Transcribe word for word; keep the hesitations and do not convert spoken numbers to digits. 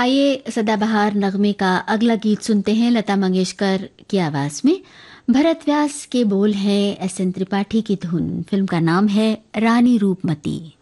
आइए सदाबहार नगमे का अगला गीत सुनते हैं लता मंगेशकर की आवाज में। भरत व्यास के बोल हैं, एस एन त्रिपाठी की धुन। फिल्म का नाम है रानी रूपमती।